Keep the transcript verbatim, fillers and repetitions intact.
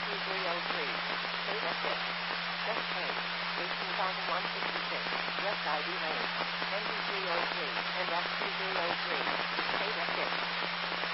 two three oh three. State exit. Just change. eighteen thousand one hundred sixty-six. West I D Lane. Engine three oh